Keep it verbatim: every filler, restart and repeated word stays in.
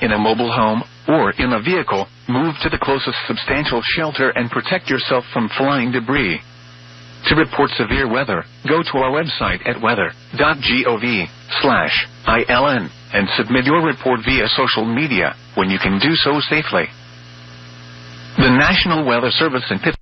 in a mobile home, or in a vehicle, move to the closest substantial shelter and protect yourself from flying debris. To report severe weather, go to our website at weather dot gov slash ILN and submit your report via social media when you can do so safely. The National Weather Service in Pittsburgh